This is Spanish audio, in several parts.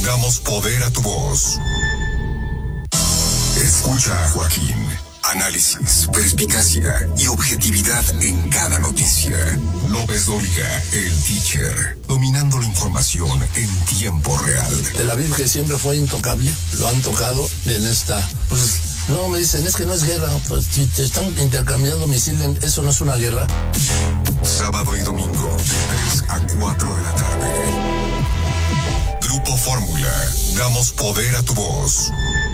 Damos poder a tu voz. Escucha a Joaquín. Análisis, perspicacia y objetividad en cada noticia. López Dóriga, el teacher, dominando la información en tiempo real. Tel Aviv, que siempre fue intocable, lo han tocado en esta... Pues no, me dicen, es que no es guerra. Pues si te están intercambiando misiles, eso no es una guerra. Sábado y domingo, de 3 a 4 de la tarde. Grupo Fórmula, damos poder a tu voz.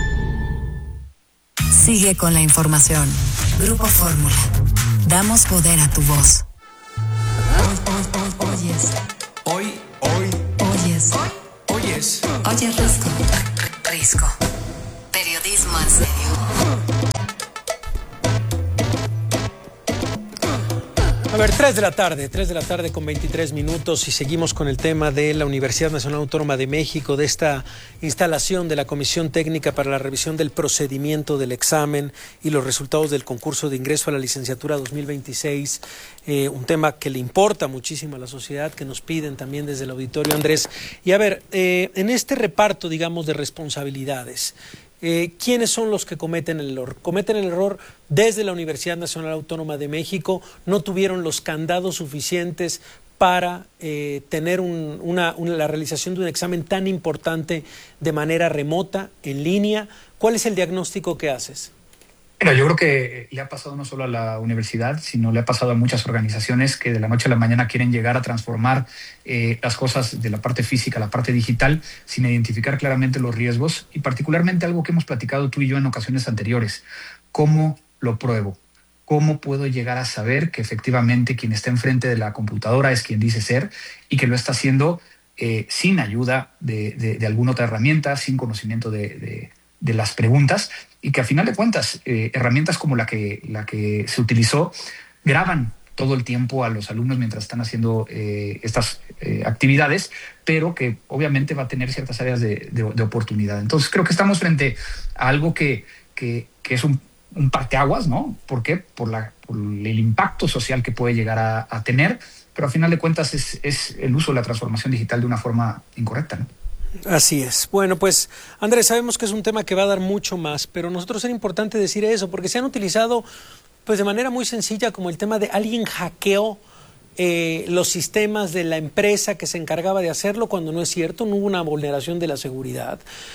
Sigue con la información. Grupo Fórmula. Damos poder a tu voz. Oyes. Oye, Risco. Periodismo en serio. A ver, 3 de la tarde con 23 minutos y seguimos con el tema de la Universidad Nacional Autónoma de México, de esta instalación de la Comisión Técnica para la Revisión del Procedimiento del Examen y los resultados del concurso de ingreso a la licenciatura 2026, un tema que le importa muchísimo a la sociedad, que nos piden también desde el auditorio, Andrés. Y a ver, en este reparto, digamos, de responsabilidades, ¿quiénes son los que cometen el error? Cometen el error desde la Universidad Nacional Autónoma de México, no tuvieron los candados suficientes para tener la realización de un examen tan importante de manera remota, en línea. ¿Cuál es el diagnóstico que haces? Bueno, yo creo que le ha pasado no solo a la universidad, sino le ha pasado a muchas organizaciones que de la noche a la mañana quieren llegar a transformar las cosas de la parte física a la parte digital sin identificar claramente los riesgos y particularmente algo que hemos platicado tú y yo en ocasiones anteriores. ¿Cómo lo pruebo? ¿Cómo puedo llegar a saber que efectivamente quien está enfrente de la computadora es quien dice ser y que lo está haciendo sin ayuda de alguna otra herramienta, sin conocimiento de las preguntas? Y que a final de cuentas, herramientas como la que se utilizó graban todo el tiempo a los alumnos mientras están haciendo estas actividades, pero que obviamente va a tener ciertas áreas de oportunidad. Entonces creo que estamos frente a algo que es un parteaguas, ¿no? ¿Por qué? Por el impacto social que puede llegar a tener, pero a final de cuentas es el uso de la transformación digital de una forma incorrecta, ¿no? Así es. Bueno, pues Andrés, sabemos que es un tema que va a dar mucho más, pero nosotros era importante decir eso, porque se han utilizado pues de manera muy sencilla como el tema de alguien hackeó los sistemas de la empresa que se encargaba de hacerlo, cuando no es cierto, no hubo una vulneración de la seguridad.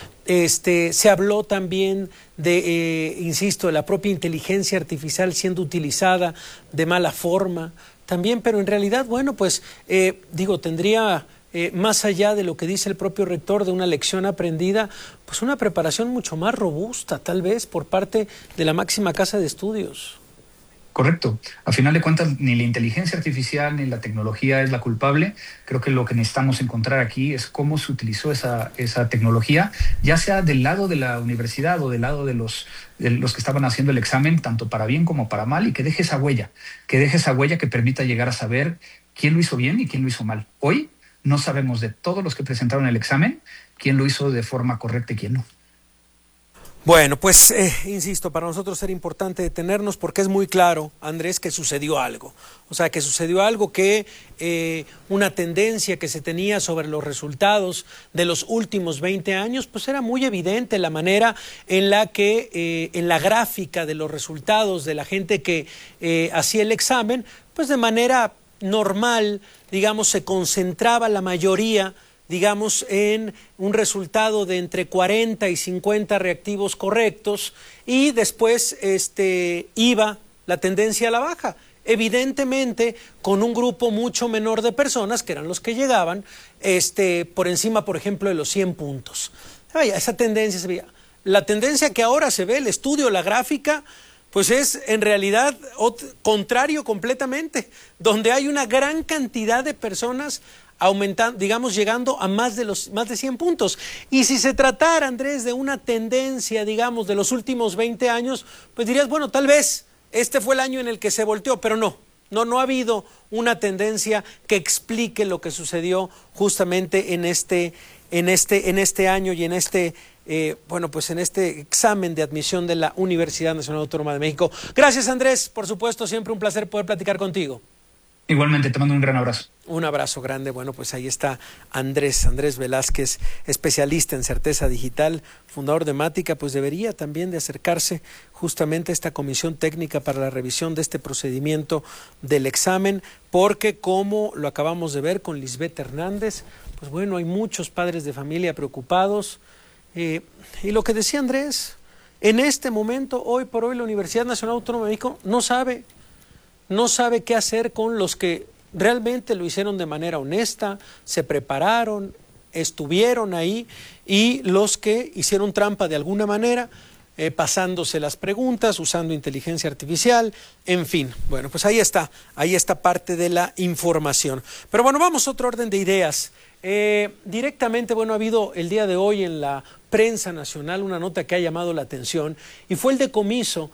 Se habló también de, insisto, de la propia inteligencia artificial siendo utilizada de mala forma también, pero en realidad, bueno, pues tendría... más allá de lo que dice el propio rector de una lección aprendida, pues una preparación mucho más robusta, tal vez, por parte de la máxima casa de estudios. Correcto. A final de cuentas, ni la inteligencia artificial ni la tecnología es la culpable. Creo que lo que necesitamos encontrar aquí es cómo se utilizó esa tecnología, ya sea del lado de la universidad o del lado de los que estaban haciendo el examen, tanto para bien como para mal, y que deje esa huella que permita llegar a saber quién lo hizo bien y quién lo hizo mal. Hoy no sabemos de todos los que presentaron el examen quién lo hizo de forma correcta y quién no. Bueno, pues insisto, para nosotros era importante detenernos porque es muy claro, Andrés, que sucedió algo. O sea, que sucedió algo que una tendencia que se tenía sobre los resultados de los últimos 20 años, pues era muy evidente la manera en la que en la gráfica de los resultados de la gente que hacía el examen, pues de manera normal, digamos, se concentraba la mayoría, digamos, en un resultado de entre 40 y 50 reactivos correctos y después iba la tendencia a la baja. Evidentemente, con un grupo mucho menor de personas, que eran los que llegaban, por encima, por ejemplo, de los 100 puntos. Vaya, esa tendencia se veía. La tendencia que ahora se ve, el estudio, la gráfica, pues es en realidad contrario completamente, donde hay una gran cantidad de personas aumentando, digamos, llegando a más de 100 puntos. Y si se tratara, Andrés, de una tendencia, digamos, de los últimos 20 años, pues dirías, bueno, tal vez este fue el año en el que se volteó, pero no ha habido una tendencia que explique lo que sucedió justamente en este año y en en este examen de admisión de la Universidad Nacional Autónoma de México. Gracias, Andrés, por supuesto, siempre un placer poder platicar contigo. Igualmente, te mando un gran abrazo. Un abrazo grande. Bueno, pues ahí está Andrés Velázquez, especialista en certeza digital, fundador de Mática. Pues debería también de acercarse justamente a esta comisión técnica para la revisión de este procedimiento del examen, porque como lo acabamos de ver con Lisbeth Hernández, pues bueno, hay muchos padres de familia preocupados. Y lo que decía Andrés, en este momento, hoy por hoy, la Universidad Nacional Autónoma de México no sabe qué hacer con los que realmente lo hicieron de manera honesta, se prepararon, estuvieron ahí, y los que hicieron trampa de alguna manera, pasándose las preguntas, usando inteligencia artificial, en fin. Bueno, pues ahí está parte de la información. Pero bueno, vamos a otro orden de ideas. Directamente, bueno, ha habido el día de hoy en la prensa nacional una nota que ha llamado la atención, y fue el decomiso